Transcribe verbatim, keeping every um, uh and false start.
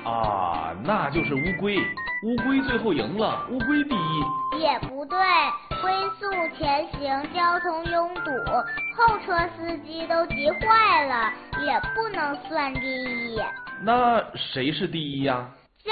啊，那就是乌龟，乌龟最后赢了，乌龟第一。 也不对，龟速前行，交通拥堵，后车司机都急坏了，也不能算第一。 那谁是第一呀？